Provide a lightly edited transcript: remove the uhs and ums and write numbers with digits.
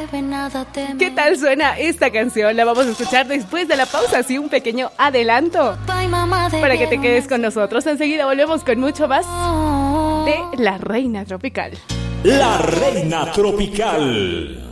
¿Qué tal suena esta canción? La vamos a escuchar después de la pausa, así un pequeño adelanto para que te quedes con nosotros. Enseguida volvemos con mucho más de La Reina Tropical. La Reina Tropical.